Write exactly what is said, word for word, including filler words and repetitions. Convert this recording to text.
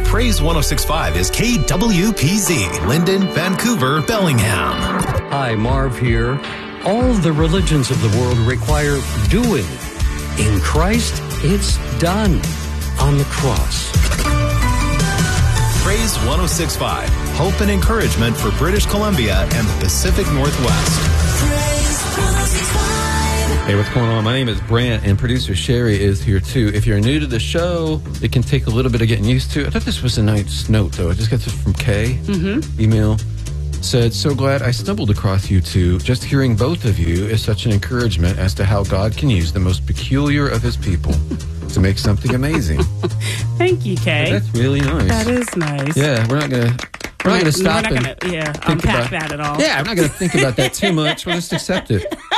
Praise one oh six point five is K W P Z, Linden, Vancouver, Bellingham. Hi, Marv here. All the religions of the world require doing. In Christ, it's done on the cross. Praise one oh six point five, hope and encouragement for British Columbia and the Pacific Northwest. Hey, what's going on? My name is Brant, and producer Sherry is here too. If you're new to the show, it can take a little bit of getting used to. I thought this was a nice note, though. I just got this from Kay. Mm-hmm. Email. Said, so glad I stumbled across you two. Just hearing both of you is such an encouragement as to how God can use the most peculiar of his people to make something amazing. Thank you, Kay. That's really nice. That is nice. Yeah, we're not going to... We're not going to stop We're not and going to, yeah, think unpack about, that at all. Yeah, I'm not going to think about that too much. We'll just accept it.